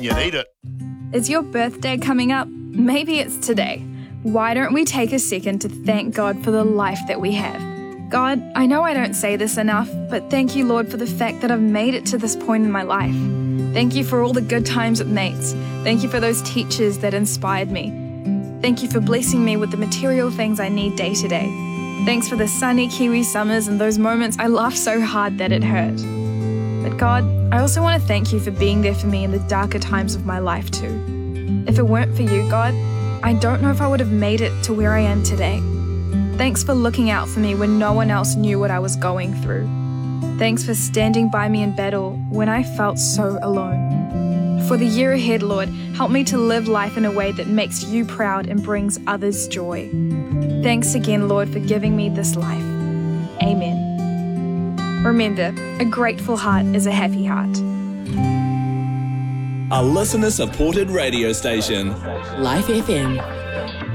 when you need it. Is your birthday coming up? Maybe it's today. Why don't we take a second to thank God for the life that we have? God, I know I don't say this enough, but thank you, Lord, for the fact that I've made it to this point in my life. Thank you for all the good times with mates. Thank you for those teachers that inspired me. Thank you for blessing me with the material things I need day to day. Thanks for the sunny Kiwi summers and those moments I laughed so hard that it hurt. But God, I also want to thank you for being there for me in the darker times of my life too. If it weren't for you, God, I don't know if I would have made it to where I am today. Thanks for looking out for me when no one else knew what I was going through. Thanks for standing by me in battle when I felt so alone. For the year ahead, Lord, help me to live life in a way that makes you proud and brings others joy. Thanks again, Lord, for giving me this life. Amen. Remember, a grateful heart is a happy heart. A listener-supported radio station. Life FM.